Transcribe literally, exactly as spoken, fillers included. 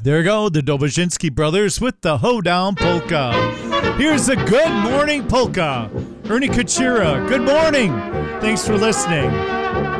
There go the Dobozinski brothers with the Hoedown Polka. Here's the Good Morning Polka. Ernie Kuchera, good morning. Thanks for listening.